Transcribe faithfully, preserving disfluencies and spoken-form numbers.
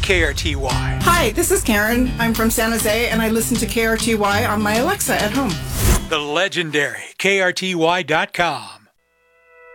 K R T Y. Hi, this is Karen. I'm from San Jose, and I listen to K R T Y on my Alexa at home. The legendary K R T Y dot com.